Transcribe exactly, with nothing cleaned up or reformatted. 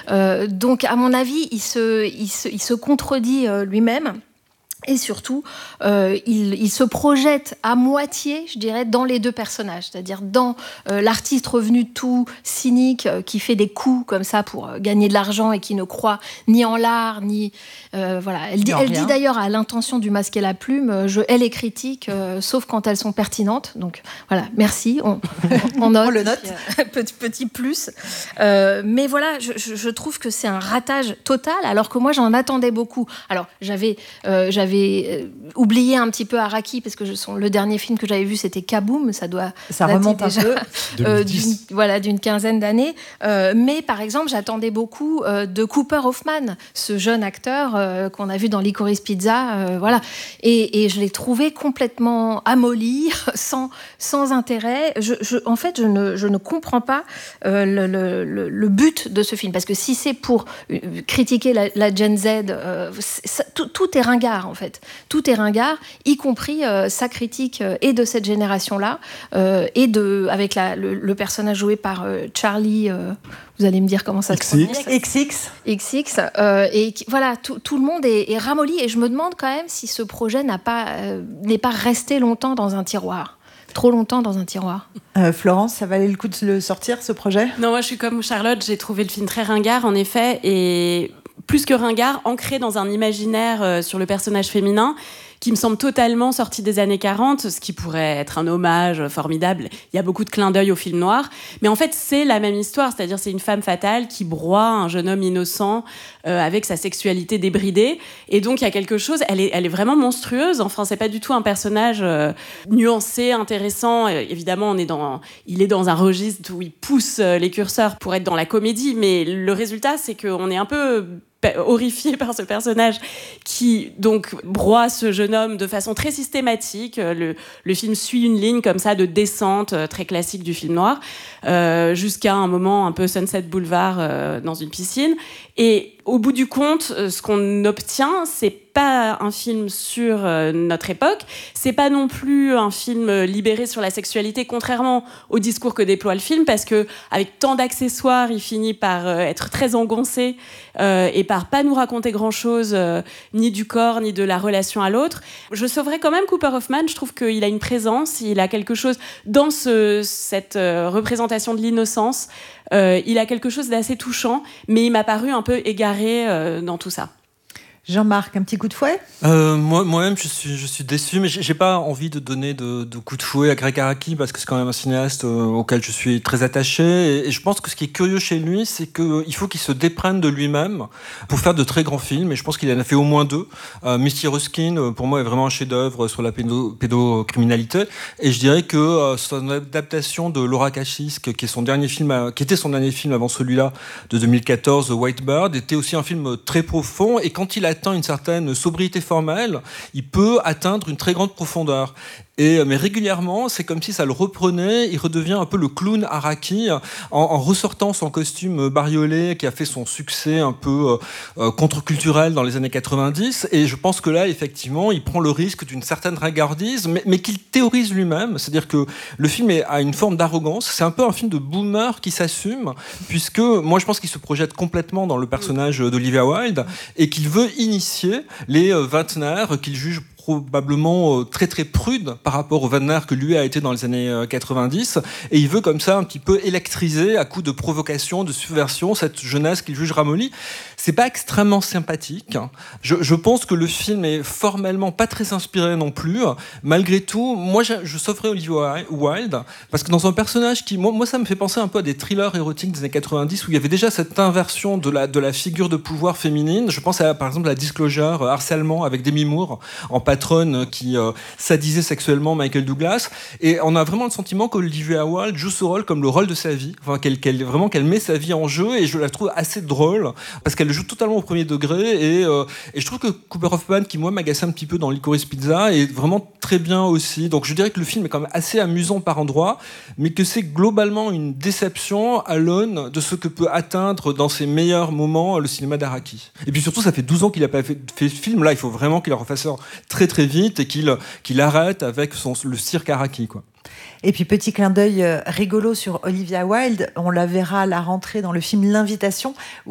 Euh, donc, à mon avis, il se, il se, il se contredit euh, lui-même. Et surtout, euh, il, il se projette à moitié, je dirais, dans les deux personnages. C'est-à-dire dans euh, l'artiste revenu tout cynique, euh, qui fait des coups comme ça pour euh, gagner de l'argent et qui ne croit ni en l'art, ni... Euh, voilà. Elle, dit, elle dit d'ailleurs à l'intention du masque et la plume, euh, je hais les critiques, euh, sauf quand elles sont pertinentes. Donc voilà, merci, on, on note. On le note. Euh, petit, petit plus. Euh, mais voilà, je, je, je trouve que c'est un ratage total, alors que moi, j'en attendais beaucoup. Alors, j'avais... Euh, j'avais J'avais oublié un petit peu Araki parce que je, son, le dernier film que j'avais vu c'était Kaboom, ça doit ça remonte déjà, un peu euh, d'une, voilà, d'une quinzaine d'années. Euh, mais par exemple, j'attendais beaucoup euh, de Cooper Hoffman, ce jeune acteur euh, qu'on a vu dans Licorice Pizza, euh, voilà. Et, et je l'ai trouvé complètement amolli, sans, sans intérêt. Je, je, en fait, je ne, je ne comprends pas euh, le, le, le but de ce film parce que si c'est pour euh, critiquer la, la Gen Z, euh, ça, tout, tout est ringard en fait. Tout est ringard, y compris euh, sa critique euh, et de cette génération-là, euh, et de, avec la, le, le personnage joué par euh, Charlie, euh, vous allez me dire comment ça se prononce. X X. X X. Euh, et voilà, tout, tout le monde est, est ramolli, et je me demande quand même si ce projet n'a pas, euh, n'est pas resté longtemps dans un tiroir. Trop longtemps dans un tiroir. Euh, Florence, ça valait le coup de le sortir, ce projet ? Non, moi je suis comme Charlotte, j'ai trouvé le film très ringard, en effet, et plus que ringard, ancré dans un imaginaire euh, sur le personnage féminin qui me semble totalement sorti des années quarante, ce qui pourrait être un hommage formidable. Il y a beaucoup de clins d'œil au film noir. Mais en fait, c'est la même histoire, c'est-à-dire c'est une femme fatale qui broie un jeune homme innocent euh, avec sa sexualité débridée. Et donc, il y a quelque chose... Elle est, elle est vraiment monstrueuse. Enfin, c'est pas du tout un personnage euh, nuancé, intéressant. Euh, évidemment, on est dans, il est dans un registre où il pousse les curseurs pour être dans la comédie. Mais le résultat, c'est qu'on est un peu... horrifié par ce personnage qui donc broie ce jeune homme de façon très systématique. Le, le film suit une ligne comme ça de descente très classique du film noir euh, jusqu'à un moment un peu Sunset Boulevard euh, dans une piscine. Et au bout du compte, ce qu'on obtient, c'est pas un film sur euh, notre époque, c'est pas non plus un film libéré sur la sexualité, contrairement au discours que déploie le film, parce que avec tant d'accessoires, il finit par euh, être très engoncé euh, et par pas nous raconter grand-chose, euh, ni du corps, ni de la relation à l'autre. Je sauverais quand même Cooper Hoffman, je trouve qu'il a une présence, il a quelque chose dans ce, cette euh, représentation de l'innocence, euh, il a quelque chose d'assez touchant, mais il m'a paru un peu égaré euh, dans tout ça. Jean-Marc, un petit coup de fouet ? euh, moi, Moi-même, je suis, je suis déçu, mais j'ai, j'ai pas envie de donner de, de coup de fouet à Gregg Araki parce que c'est quand même un cinéaste euh, auquel je suis très attaché. Et, et je pense que ce qui est curieux chez lui, c'est qu'il faut qu'il se déprenne de lui-même pour faire de très grands films. Et je pense qu'il en a fait au moins deux. Euh, Misty Ruskin, pour moi, est vraiment un chef-d'œuvre sur la pédo, pédocriminalité. Et je dirais que euh, son adaptation de Laura Kaschisk, qui est son dernier film, qui était son dernier film avant celui-là de deux mille quatorze, White Bird, était aussi un film très profond. Et quand il a atteint une certaine sobriété formelle, il peut atteindre une très grande profondeur. Et, mais régulièrement, c'est comme si ça le reprenait, il redevient un peu le clown Araki en, en ressortant son costume bariolé qui a fait son succès un peu euh, contre-culturel dans les années quatre-vingt-dix. Et je pense que là, effectivement, il prend le risque d'une certaine ringardise, mais, mais qu'il théorise lui-même. C'est-à-dire que le film est, a une forme d'arrogance. C'est un peu un film de boomer qui s'assume, puisque moi, je pense qu'il se projette complètement dans le personnage d'Olivia Wilde et qu'il veut initier les euh, vingtenaires qu'il juge probablement très très prude par rapport au Wagner que lui a été dans les années quatre-vingt-dix, et il veut comme ça un petit peu électriser à coup de provocation, de subversion cette jeunesse qu'il juge ramollie. C'est pas extrêmement sympathique. Je, je pense que le film est formellement pas très inspiré non plus. Malgré tout, moi je, je sauverais Olivia Wilde parce que dans un personnage qui, moi, moi ça me fait penser un peu à des thrillers érotiques des années quatre-vingt-dix où il y avait déjà cette inversion de la, de la figure de pouvoir féminine. Je pense à par exemple à Disclosure, Harcèlement avec Demi Moore en patronne qui euh, sadisait sexuellement Michael Douglas, et on a vraiment le sentiment qu'Olivia Wilde joue ce rôle comme le rôle de sa vie, enfin, qu'elle, qu'elle, vraiment qu'elle met sa vie en jeu, et je la trouve assez drôle parce qu'elle joue totalement au premier degré, et, euh, et je trouve que Cooper Hoffman, qui moi m'agaçait un petit peu dans Licorice Pizza, est vraiment très bien aussi. Donc je dirais que le film est quand même assez amusant par endroits, mais que c'est globalement une déception à l'aune de ce que peut atteindre dans ses meilleurs moments le cinéma d'Araki. Et puis surtout, ça fait douze ans qu'il n'a pas fait, fait ce film, là il faut vraiment qu'il le refasse très très vite et qu'il, qu'il arrête avec son, le cirque Araki, quoi. Et puis, petit clin d'œil rigolo sur Olivia Wilde, on la verra à la rentrée dans le film L'Invitation,